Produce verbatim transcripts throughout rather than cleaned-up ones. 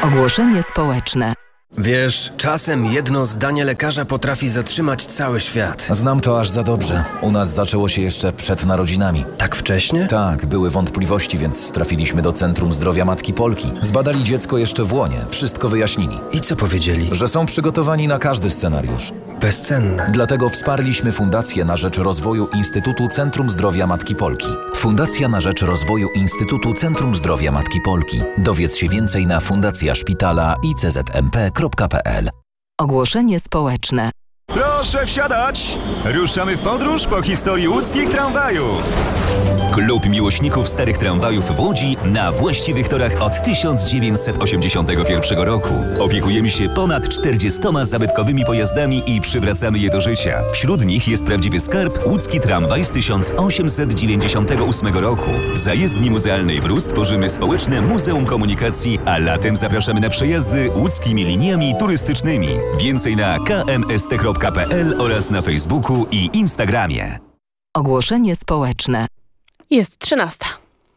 Ogłoszenie społeczne. Wiesz, czasem jedno zdanie lekarza potrafi zatrzymać cały świat. Znam to aż za dobrze. U nas zaczęło się jeszcze przed narodzinami. Tak wcześnie? Tak, były wątpliwości, więc trafiliśmy do Centrum Zdrowia Matki Polki. Zbadali dziecko jeszcze w łonie, wszystko wyjaśnili. I co powiedzieli? Że są przygotowani na każdy scenariusz. Bezcenne. Dlatego wsparliśmy Fundację na rzecz rozwoju Instytutu Centrum Zdrowia Matki Polki. Fundacja na rzecz rozwoju Instytutu Centrum Zdrowia Matki Polki. Dowiedz się więcej na fundacja szpitala i c z m p kropka p l. Ogłoszenie społeczne. Proszę wsiadać! Ruszamy w podróż po historii łódzkich tramwajów. Klub miłośników starych tramwajów w Łodzi na właściwych torach od tysiąc dziewięćset osiemdziesiątego pierwszego roku. Opiekujemy się ponad czterdziestoma zabytkowymi pojazdami i przywracamy je do życia. Wśród nich jest prawdziwy skarb łódzki tramwaj z tysiąc osiemset dziewięćdziesiątego ósmego roku. Za jezdni muzealnej w Rus tworzymy społeczne Muzeum Komunikacji, a latem zapraszamy na przejazdy łódzkimi liniami turystycznymi. Więcej na k m s t kropka p l oraz na Facebooku i Instagramie. Ogłoszenie społeczne. Jest trzynasta.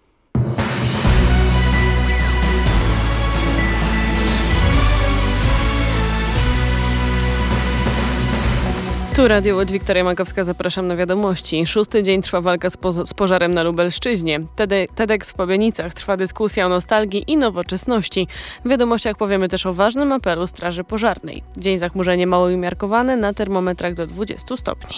Tu Radio Łódź, Wiktoria Makowska, zapraszam na wiadomości. Szósty dzień trwa walka z, po- z pożarem na Lubelszczyźnie. Tede- TEDx w Pabianicach, trwa dyskusja o nostalgii i nowoczesności. W wiadomościach powiemy też o ważnym apelu Straży Pożarnej. Dzień zachmurzenie mało umiarkowane, na termometrach do dwudziestu stopni.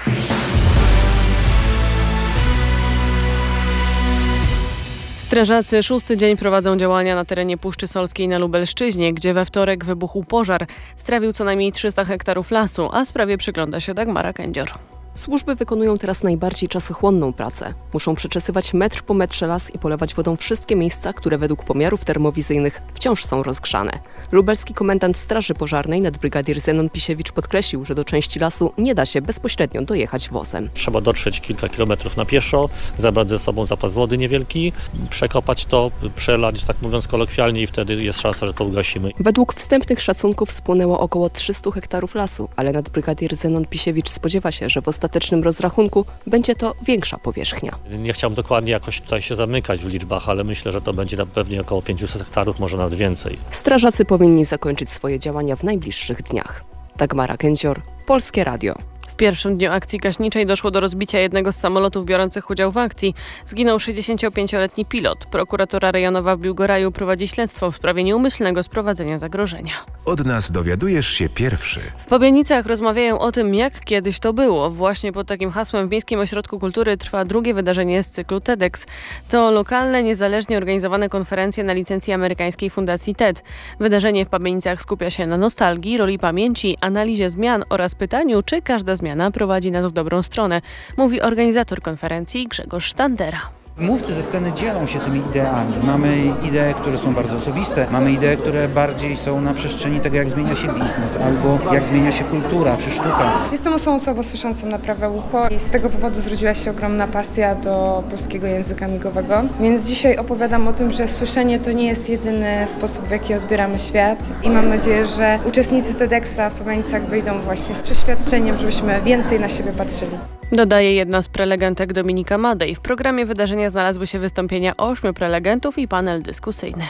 Strażacy szósty dzień prowadzą działania na terenie Puszczy Solskiej na Lubelszczyźnie, gdzie we wtorek wybuchł pożar. Strawił co najmniej trzysta hektarów lasu, a sprawie przygląda się Dagmara Kędzior. Służby wykonują teraz najbardziej czasochłonną pracę. Muszą przeczesywać metr po metrze las i polewać wodą wszystkie miejsca, które według pomiarów termowizyjnych wciąż są rozgrzane. Lubelski komendant Straży Pożarnej nadbrygadier Zenon Pisiewicz podkreślił, że do części lasu nie da się bezpośrednio dojechać wozem. Trzeba dotrzeć kilka kilometrów na pieszo, zabrać ze sobą zapas wody niewielki, przekopać to, przelać, tak mówiąc kolokwialnie, i wtedy jest szansa, że to ugasimy. Według wstępnych szacunków spłonęło około trzysta hektarów lasu, ale nadbrygadier Zenon Pisiewicz spodziewa się, że w ostatecznym rozrachunku będzie to większa powierzchnia. Nie chciałbym dokładnie jakoś tutaj się zamykać w liczbach, ale myślę, że to będzie na pewnie około pięćset hektarów, może nawet więcej. Strażacy powinni zakończyć swoje działania w najbliższych dniach. Dagmara Kędzior, Polskie Radio. W pierwszym dniu akcji gaśniczej doszło do rozbicia jednego z samolotów biorących udział w akcji. Zginął sześćdziesięciopięcioletni pilot. Prokuratura rejonowa w Biłgoraju prowadzi śledztwo w sprawie nieumyślnego sprowadzenia zagrożenia. Od nas dowiadujesz się pierwszy. W Pabianicach rozmawiają o tym, jak kiedyś to było. Właśnie pod takim hasłem w Miejskim Ośrodku Kultury trwa drugie wydarzenie z cyklu TEDx. To lokalne, niezależnie organizowane konferencje na licencji amerykańskiej fundacji TED. Wydarzenie w Pabianicach skupia się na nostalgii, roli pamięci, analizie zmian oraz pytaniu, czy każda zmiana prowadzi nas w dobrą stronę, mówi organizator konferencji Grzegorz Sztandera. Mówcy ze sceny dzielą się tymi ideami. Mamy idee, które są bardzo osobiste, mamy idee, które bardziej są na przestrzeni tego, jak zmienia się biznes, albo jak zmienia się kultura czy sztuka. Jestem osobą słabosłyszącą na prawe ucho i z tego powodu zrodziła się ogromna pasja do polskiego języka migowego. Więc dzisiaj opowiadam o tym, że słyszenie to nie jest jedyny sposób, w jaki odbieramy świat, i mam nadzieję, że uczestnicy TEDxa w Pabianicach wyjdą właśnie z przeświadczeniem, żebyśmy więcej na siebie patrzyli. Dodaje jedna z prelegentek Dominika Madej. W programie wydarzenia znalazły się wystąpienia ośmiu prelegentów i panel dyskusyjny.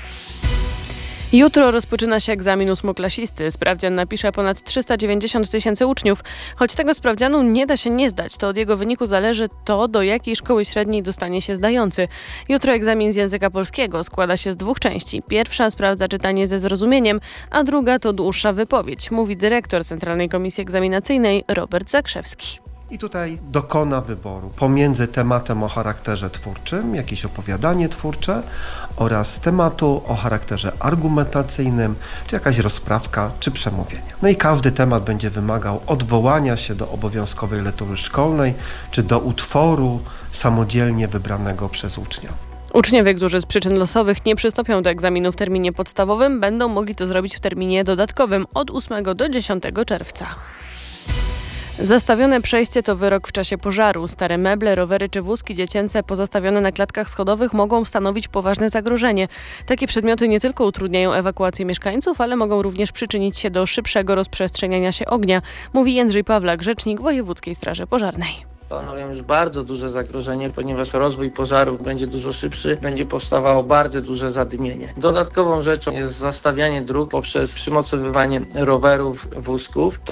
Jutro rozpoczyna się egzamin ósmoklasisty. Sprawdzian napisze ponad trzysta dziewięćdziesiąt tysięcy uczniów. Choć tego sprawdzianu nie da się nie zdać, to od jego wyniku zależy to, do jakiej szkoły średniej dostanie się zdający. Jutro egzamin z języka polskiego składa się z dwóch części. Pierwsza sprawdza czytanie ze zrozumieniem, a druga to dłuższa wypowiedź, mówi dyrektor Centralnej Komisji Egzaminacyjnej Robert Zakrzewski. I tutaj dokona wyboru pomiędzy tematem o charakterze twórczym, jakieś opowiadanie twórcze, oraz tematu o charakterze argumentacyjnym, czy jakaś rozprawka, czy przemówienie. No i każdy temat będzie wymagał odwołania się do obowiązkowej lektury szkolnej, czy do utworu samodzielnie wybranego przez ucznia. Uczniowie, którzy z przyczyn losowych nie przystąpią do egzaminu w terminie podstawowym, będą mogli to zrobić w terminie dodatkowym od ósmego do dziesiątego czerwca. Zastawione przejście to wyrok w czasie pożaru. Stare meble, rowery czy wózki dziecięce pozostawione na klatkach schodowych mogą stanowić poważne zagrożenie. Takie przedmioty nie tylko utrudniają ewakuację mieszkańców, ale mogą również przyczynić się do szybszego rozprzestrzeniania się ognia, mówi Jędrzej Pawlak, rzecznik Wojewódzkiej Straży Pożarnej. stanowią już bardzo duże zagrożenie, ponieważ rozwój pożarów będzie dużo szybszy, będzie powstawało bardzo duże zadymienie. Dodatkową rzeczą jest zastawianie dróg poprzez przymocowywanie rowerów, wózków.